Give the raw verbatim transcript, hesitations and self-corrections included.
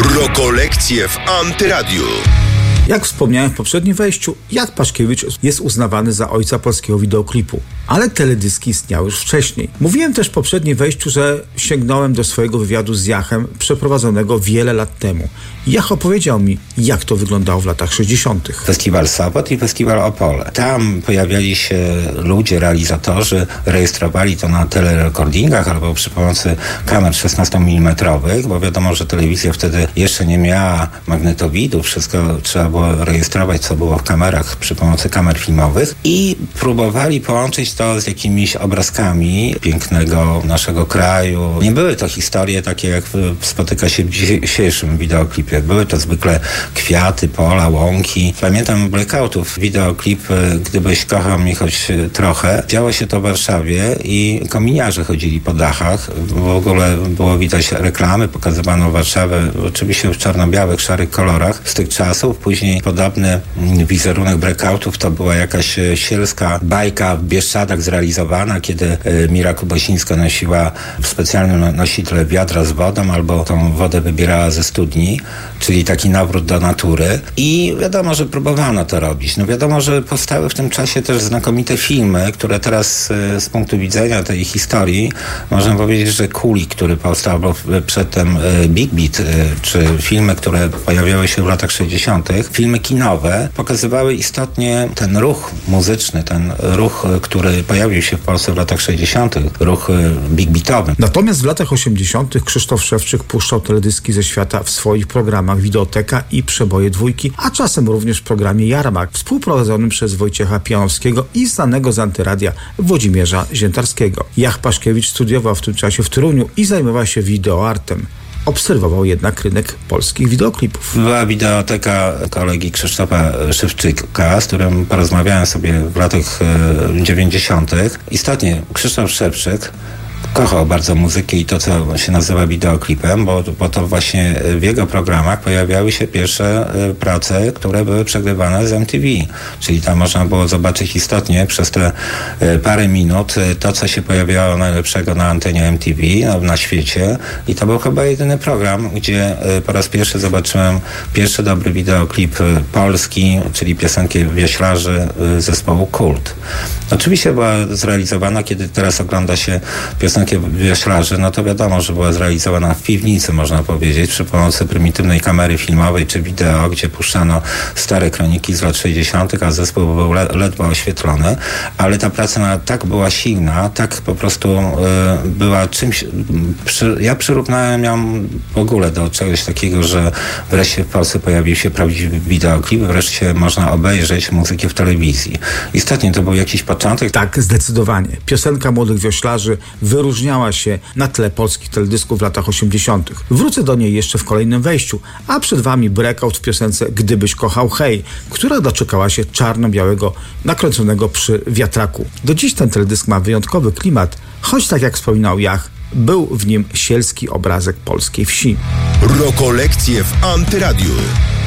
Rokolekcje w Antyradiu. Jak wspomniałem w poprzednim wejściu, Jan Paszkiewicz jest uznawany za ojca polskiego wideoklipu. Ale teledyski istniały już wcześniej. Mówiłem też w poprzednim wejściu, że sięgnąłem do swojego wywiadu z Jachem, przeprowadzonego wiele lat temu. Jach opowiedział mi, jak to wyglądało w latach sześćdziesiątych. Festiwal Sopot i Festiwal Opole. Tam pojawiali się ludzie, realizatorzy, rejestrowali to na telerekordingach albo przy pomocy kamer szesnastomilimetrowych, bo wiadomo, że telewizja wtedy jeszcze nie miała magnetowidu, wszystko trzeba było rejestrować, co było w kamerach przy pomocy kamer filmowych i próbowali połączyć to z jakimiś obrazkami pięknego naszego kraju. Nie były to historie takie, jak spotyka się w dzisiejszym wideoklipie. Były to zwykle kwiaty, pola, łąki. Pamiętam blackoutów. Wideoklip Gdybyś kochał mnie choć trochę. Działo się to w Warszawie i kominiarze chodzili po dachach. W ogóle było widać reklamy, pokazywano Warszawę oczywiście w czarno-białych, szarych kolorach z tych czasów. Później podobny wizerunek blackoutów to była jakaś sielska bajka w Bieszczadach zrealizowana, kiedy Mira Kubosińska nosiła w specjalnym nositele wiadra z wodą albo tą wodę wybierała ze studni, czyli taki nawrót do natury. I wiadomo, że próbowano to robić. No wiadomo, że powstały w tym czasie też znakomite filmy, które teraz z punktu widzenia tej historii można powiedzieć, że Kulik, który powstał przedtem Big Beat, czy filmy, które pojawiały się w latach sześćdziesiątych, filmy kinowe, pokazywały istotnie ten ruch muzyczny, ten ruch, który pojawił się w Polsce w latach sześćdziesiątych, ruch big beatowy. Natomiast w latach osiemdziesiątych Krzysztof Szewczyk puszczał teledyski ze świata w swoich programach Wideoteka i Przeboje Dwójki, a czasem również w programie Jarmark, współprowadzonym przez Wojciecha Pijanowskiego i znanego z Antyradia Włodzimierza Ziętarskiego. Jach Paszkiewicz studiował w tym czasie w Toruniu i zajmował się wideoartem. Obserwował jednak rynek polskich wideoklipów. Była wideoteka kolegi Krzysztofa Szewczyka, z którym porozmawiałem sobie w latach dziewięćdziesiątych. Istotnie Krzysztof Szewczyk kochał bardzo muzykę i to, co się nazywa wideoklipem, bo, bo to właśnie w jego programach pojawiały się pierwsze y, prace, które były przegrywane z M T V. Czyli tam można było zobaczyć istotnie przez te y, parę minut y, to, co się pojawiało najlepszego na antenie M T V no, na świecie. I to był chyba jedyny program, gdzie y, po raz pierwszy zobaczyłem pierwszy dobry wideoklip y, polski, czyli piosenki wioślarzy y, zespołu Kult. Oczywiście była zrealizowana, kiedy teraz ogląda się piosenki wioślarzy, no to wiadomo, że była zrealizowana w piwnicy, można powiedzieć, przy pomocy prymitywnej kamery filmowej czy wideo, gdzie puszczano stare kroniki z lat sześćdziesiątych, a zespół był le- ledwo oświetlony, ale ta praca na, tak była silna, tak po prostu y, była czymś, przy, ja przyrównałem ją w ogóle do czegoś takiego, że wreszcie w Polsce pojawił się prawdziwy wideoklip, wreszcie można obejrzeć muzykę w telewizji. Istotnie to był jakiś początek. Tak, zdecydowanie. Piosenka młodych wioślarzy wyróżniała się na tle polskich teledysków w latach osiemdziesiątych. Wrócę do niej jeszcze w kolejnym wejściu, a przed wami breakout w piosence Gdybyś kochał hej, która doczekała się czarno-białego, nakręconego przy wiatraku. Do dziś ten teledysk ma wyjątkowy klimat, choć tak jak wspominał Jach, był w nim sielski obrazek polskiej wsi. Rokolekcje w Antyradiu.